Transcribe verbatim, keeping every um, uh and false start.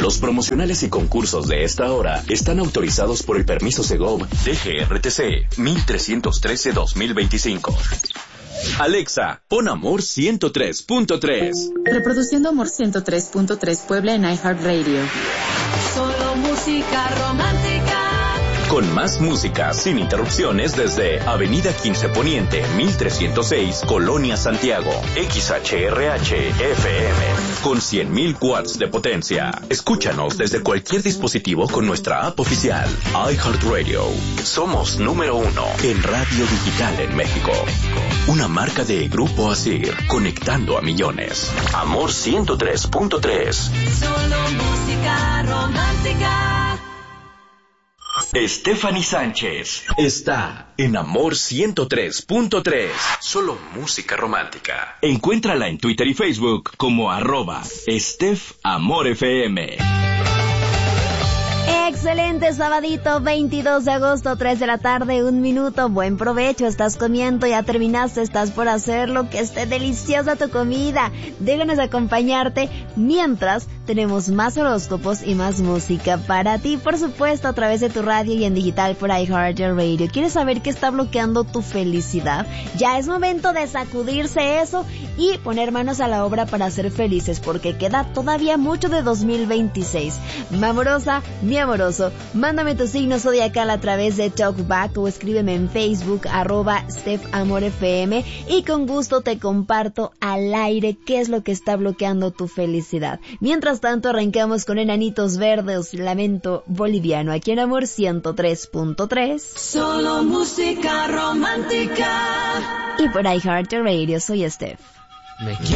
Los promocionales y concursos de esta hora están autorizados por el permiso Segov D G R T C mil trescientos trece guión dos mil veinticinco. Alexa, pon Amor ciento tres punto tres. Reproduciendo Amor ciento tres punto tres Puebla en iHeartRadio. Solo música romántica. Con más música, sin interrupciones, desde Avenida quince Poniente, mil trescientos seis, Colonia Santiago, X H R H F M, con cien mil watts de potencia. Escúchanos desde cualquier dispositivo con nuestra app oficial, iHeartRadio. Somos número uno en radio digital en México. Una marca de Grupo Asir, conectando a millones. Amor ciento tres punto tres. Solo música romántica. Stephanie Sánchez está en Amor ciento tres punto tres. Solo música romántica. Encuéntrala en Twitter y Facebook como arroba Steph Amor F M. Excelente sabadito, veintidós de agosto, tres de la tarde, un minuto. Buen provecho, estás comiendo, ya terminaste, estás por hacerlo, que esté deliciosa tu comida. Déjanos acompañarte mientras tenemos más horóscopos y más música para ti, por supuesto, a través de tu radio y en digital por iHeartRadio. ¿Quieres saber qué está bloqueando tu felicidad? Ya es momento de sacudirse eso y poner manos a la obra para ser felices, porque queda todavía mucho de dos mil veintiséis. Mi amorosa, mi amoroso, mándame tu signo zodiacal a través de Talkback o escríbeme en Facebook, arroba Steph Amor F M, y con gusto te comparto al aire qué es lo que está bloqueando tu felicidad. Mientras tanto, arrancamos con Enanitos Verdes, Lamento Boliviano, aquí en Amor ciento tres punto tres. Solo música romántica. Y por iHeartRadio, soy Steph. Me